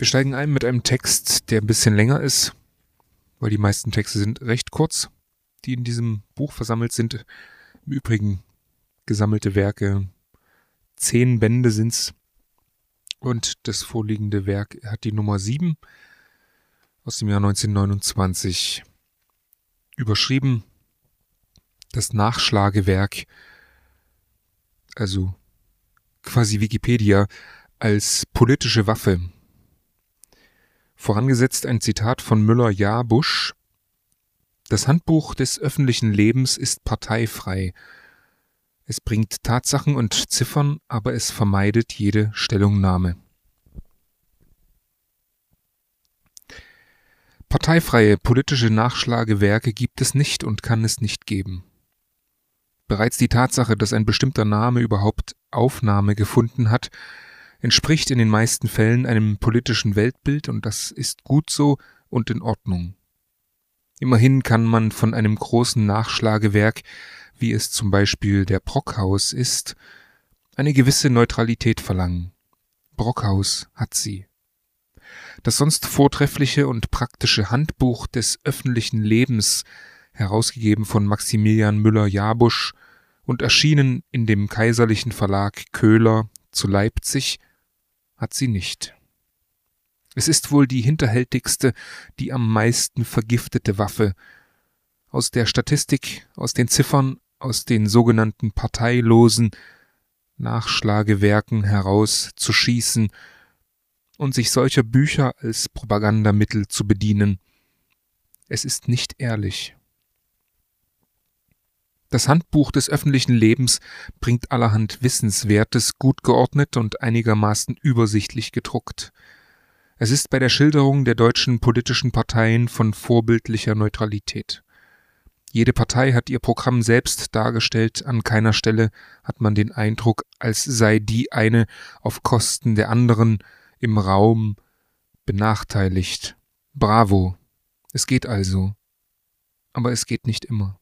Wir steigen ein mit einem Text, der ein bisschen länger ist, weil die meisten Texte sind recht kurz, die in diesem Buch versammelt sind. Im Übrigen gesammelte Werke, 10 Bände sind's. Und das vorliegende Werk hat die Nummer 7 aus dem Jahr 1929. Überschrieben das Nachschlagewerk, also quasi Wikipedia, als politische Waffe. Vorangesetzt ein Zitat von Müller-Jahrbusch: Das Handbuch des öffentlichen Lebens ist parteifrei. Es bringt Tatsachen und Ziffern, aber es vermeidet jede Stellungnahme. Parteifreie politische Nachschlagewerke gibt es nicht und kann es nicht geben. Bereits die Tatsache, dass ein bestimmter Name überhaupt Aufnahme gefunden hat, entspricht in den meisten Fällen einem politischen Weltbild, und das ist gut so und in Ordnung. Immerhin kann man von einem großen Nachschlagewerk, wie es zum Beispiel der Brockhaus ist, eine gewisse Neutralität verlangen. Brockhaus hat sie. Das sonst vortreffliche und praktische Handbuch des öffentlichen Lebens, herausgegeben von Maximilian Müller-Jahrbusch und erschienen in dem kaiserlichen Verlag Köhler zu Leipzig, hat sie nicht. Es ist wohl die hinterhältigste, die am meisten vergiftete Waffe. Aus der Statistik, aus den Ziffern, aus den sogenannten parteilosen Nachschlagewerken herauszuschießen und sich solcher Bücher als Propagandamittel zu bedienen. Es ist nicht ehrlich. Das Handbuch des öffentlichen Lebens bringt allerhand Wissenswertes gut geordnet und einigermaßen übersichtlich gedruckt. Es ist bei der Schilderung der deutschen politischen Parteien von vorbildlicher Neutralität. Jede Partei hat ihr Programm selbst dargestellt, an keiner Stelle hat man den Eindruck, als sei die eine auf Kosten der anderen im Raum benachteiligt. Bravo, es geht also, aber es geht nicht immer.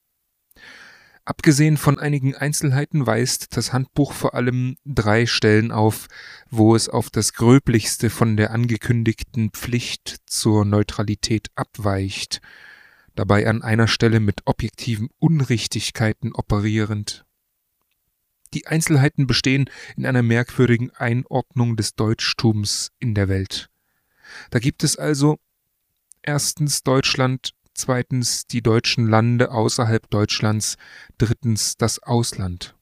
Abgesehen von einigen Einzelheiten weist das Handbuch vor allem 3 Stellen auf, wo es auf das Gröblichste von der angekündigten Pflicht zur Neutralität abweicht, dabei an einer Stelle mit objektiven Unrichtigkeiten operierend. Die Einzelheiten bestehen in einer merkwürdigen Einordnung des Deutschtums in der Welt. Da gibt es also erstens Deutschland, zweitens die deutschen Lande außerhalb Deutschlands, drittens das Ausland.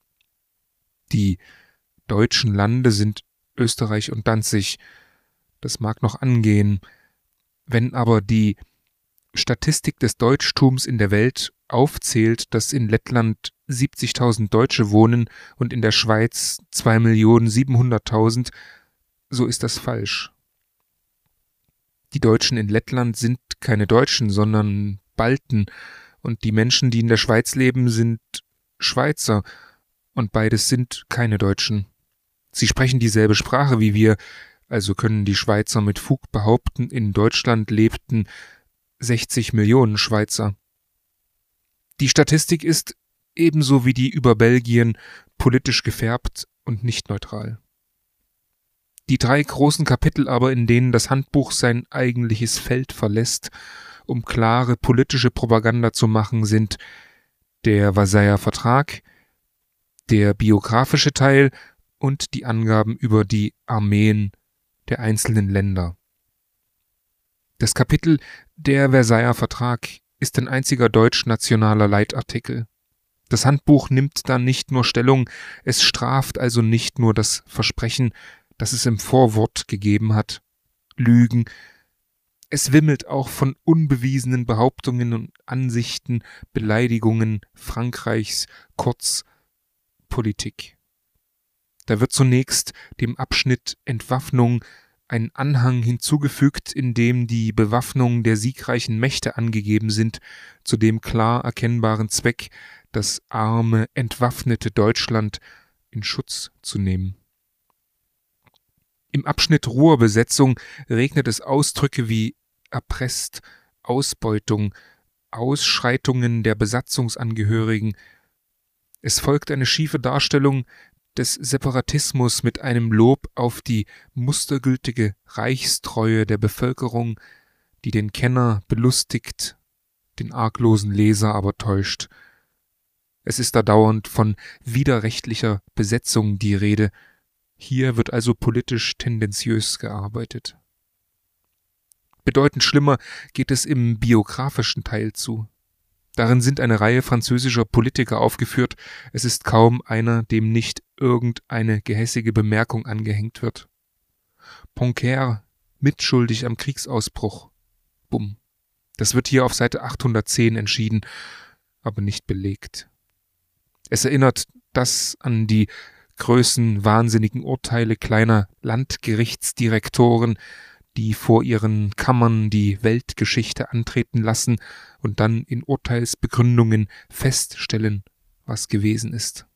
Die deutschen Lande sind Österreich und Danzig. Das mag noch angehen. Wenn aber die Statistik des Deutschtums in der Welt aufzählt, dass in Lettland 70.000 Deutsche wohnen und in der Schweiz 2.700.000, so ist das falsch. Die Deutschen in Lettland sind keine Deutschen, sondern Balten, und die Menschen, die in der Schweiz leben, sind Schweizer, und beides sind keine Deutschen. Sie sprechen dieselbe Sprache wie wir, also können die Schweizer mit Fug behaupten, in Deutschland lebten 60 Millionen Schweizer. Die Statistik ist, ebenso wie die über Belgien, politisch gefärbt und nicht neutral. Die 3 großen Kapitel aber, in denen das Handbuch sein eigentliches Feld verlässt, um klare politische Propaganda zu machen, sind der Versailler Vertrag, der biografische Teil und die Angaben über die Armeen der einzelnen Länder. Das Kapitel Der Versailler Vertrag ist ein einziger deutsch-nationaler Leitartikel. Das Handbuch nimmt da nicht nur Stellung, es straft also nicht nur das Versprechen, das es im Vorwort gegeben hat, Lügen. Es wimmelt auch von unbewiesenen Behauptungen und Ansichten, Beleidigungen Frankreichs, kurz Politik. Da wird zunächst dem Abschnitt Entwaffnung ein Anhang hinzugefügt, in dem die Bewaffnung der siegreichen Mächte angegeben sind, zu dem klar erkennbaren Zweck, das arme, entwaffnete Deutschland in Schutz zu nehmen. Im Abschnitt Ruhrbesetzung regnet es Ausdrücke wie erpresst, Ausbeutung, Ausschreitungen der Besatzungsangehörigen. Es folgt eine schiefe Darstellung des Separatismus mit einem Lob auf die mustergültige Reichstreue der Bevölkerung, die den Kenner belustigt, den arglosen Leser aber täuscht. Es ist da dauernd von widerrechtlicher Besetzung die Rede. Hier wird also politisch tendenziös gearbeitet. Bedeutend schlimmer geht es im biografischen Teil zu. Darin sind eine Reihe französischer Politiker aufgeführt. Es ist kaum einer, dem nicht irgendeine gehässige Bemerkung angehängt wird. Poincaré, mitschuldig am Kriegsausbruch. Bumm. Das wird hier auf Seite 810 entschieden, aber nicht belegt. Es erinnert das an die größenwahnsinnigen Urteile kleiner Landgerichtsdirektoren, die vor ihren Kammern die Weltgeschichte antreten lassen und dann in Urteilsbegründungen feststellen, was gewesen ist.